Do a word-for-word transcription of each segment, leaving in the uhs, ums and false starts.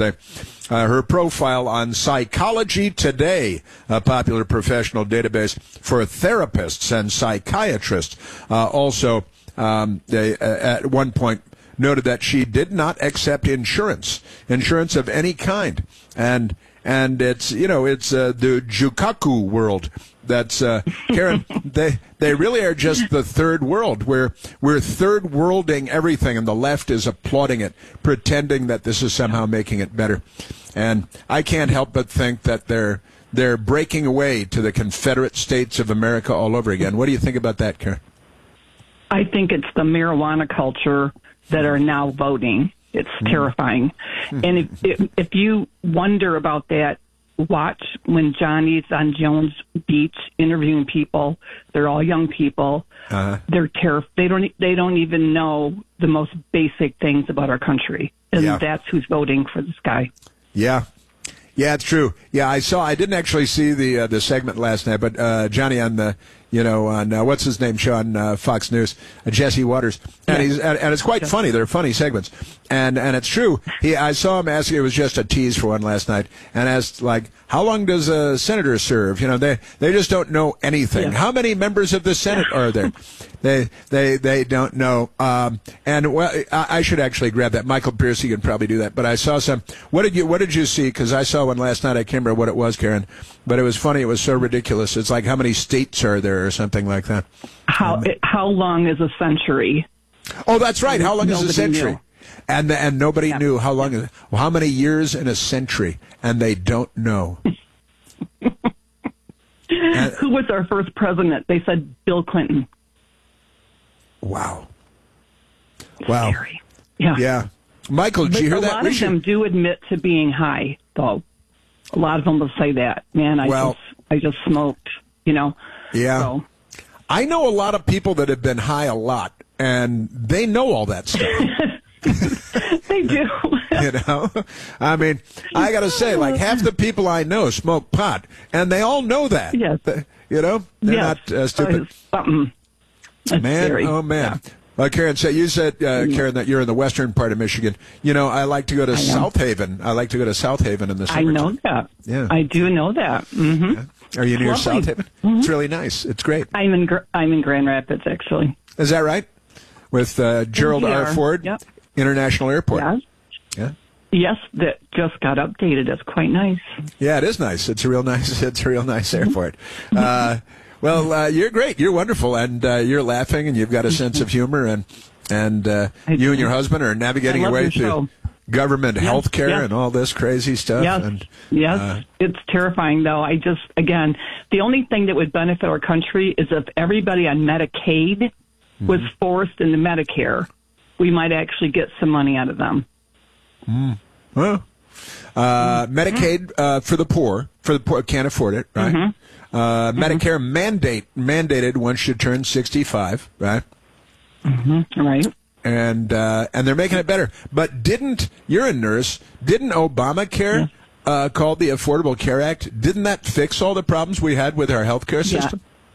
Wednesday. Uh, her profile on Psychology Today, a popular professional database for therapists and psychiatrists, uh, also um, they, uh, at one point noted that she did not accept insurance, insurance of any kind, and and it's you know it's uh, the Jukaku world. That's uh, Karen. they they really are just the third world. We're we're third worlding everything, and the left is applauding it, pretending that this is somehow making it better. And I can't help but think that they're they're breaking away to the Confederate States of America all over again. What do you think about that, Karen? I think it's the marijuana culture that are now voting. It's terrifying. Mm. And if, if if you wonder about that, watch when Johnny's on Jones Beach interviewing people. They're all young people. Uh-huh. They're terrif- They don't. They don't even know the most basic things about our country, and yeah. that's who's voting for this guy. Yeah, yeah, it's true. Yeah, I saw. I didn't actually see the uh, the segment last night, but uh, Johnny on the you know on uh, what's his name show on uh, Fox News, uh, Jesse Waters, and yeah. he's and, and it's quite yeah. funny. They're funny segments, and and it's true. He I saw him asking. It was just a tease for one last night, and asked like, how long does a senator serve? You know, they they just don't know anything. Yeah. How many members of the Senate are there? They they they don't know. Um, and well, I, I should actually grab that. Michael Piercy can probably do that. But I saw some. What did you What did you see? Because I saw one last night. I can't remember what it was, Karen. But it was funny. It was so ridiculous. It's like, how many states are there, or something like that. How um, How long is a century? Oh, that's right. How long nobody is a century? Knew. And the, and nobody yeah. knew how long. Well, how many years in a century? And they don't know. and, Who was our first president? They said Bill Clinton. Wow. Wow. Scary. Yeah. Yeah. Michael, did but you hear a that? A lot we of should... them do admit to being high, though. A lot of them will say that. Man, I well, just I just smoked, you know. Yeah. So. I know a lot of people that have been high a lot, and they know all that stuff. They do. You know? I mean, I got to say, like, half the people I know smoke pot, and they all know that. Yes. You know? They're yes. not uh, stupid. Uh, something. That's man, scary. oh, man. Yeah. Well, Karen, so you said, uh, Karen, that you're in the western part of Michigan. You know, I like to go to South Haven. I like to go to South Haven in the summer. I know that. Yeah. I do know that. Mm-hmm. Yeah. Are you near South Haven? Mm-hmm. It's really nice. It's great. I'm in I'm in Grand Rapids, actually. Is that right? With uh, Gerald R. Ford yep. International Airport. Yes. Yeah. Yes, that just got updated. It's quite nice. Yeah, it is nice. It's a real nice. It's a real nice airport. uh, well, uh, you're great. You're wonderful, and uh, you're laughing, and you've got a sense of humor, and and uh, you and your husband are navigating your way through show. government yes, health care yes. and all this crazy stuff. Yes, and, yes. Uh, it's terrifying, though. I just, again, the only thing that would benefit our country is if everybody on Medicaid mm-hmm. was forced into Medicare. We might actually get some money out of them. Mm. Well, uh, mm-hmm. Medicaid uh, for the poor, for the poor can't afford it, right? Mm-hmm. Uh, mm-hmm. Medicare mandate mandated once you turn sixty-five, right? Mm-hmm. Right. And uh, and they're making it better. But didn't, you're a nurse, didn't Obamacare, yeah. uh, called the Affordable Care Act, didn't that fix all the problems we had with our health care system?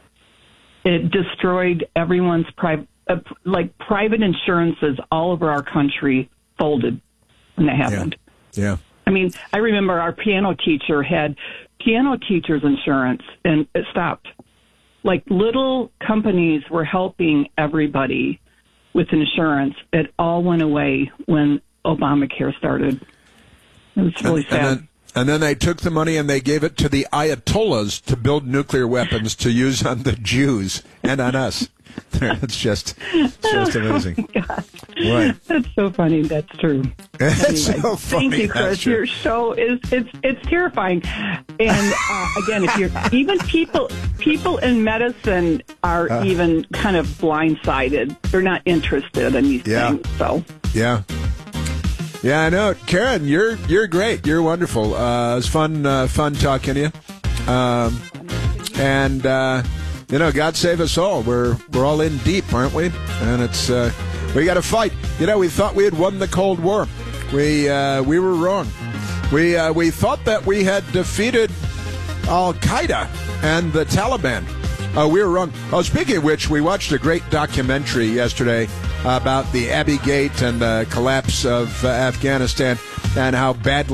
Yeah. It destroyed everyone's private, uh, like private insurances all over our country folded when that happened. Yeah. yeah. I mean, I remember our piano teacher had piano teacher's insurance, and it stopped. Like, little companies were helping everybody with insurance. It all went away when Obamacare started. It was really and, sad. And then, and then they took the money and they gave it to the Ayatollahs to build nuclear weapons to use on the Jews and on us. It's just, it's just amazing. Oh, God. Right. That's so funny. That's true. It's anyway, so funny. Thank you, Chris. Your show is it's it's terrifying. And uh, again, if you're even people people in medicine are uh, even kind of blindsided. They're not interested in these yeah. things. So yeah. Yeah, I know. Karen, you're you're great. You're wonderful. Uh, it was fun uh, fun talking to you. Um, and uh, you know, God save us all. We're we're all in deep, aren't we? And it's uh, we got to fight. You know, we thought we had won the Cold War. We uh, we were wrong. We uh, we thought that we had defeated Al Qaeda and the Taliban. Uh, we were wrong. Oh, speaking of which, we watched a great documentary yesterday about the Abbey Gate and the collapse of uh, Afghanistan and how badly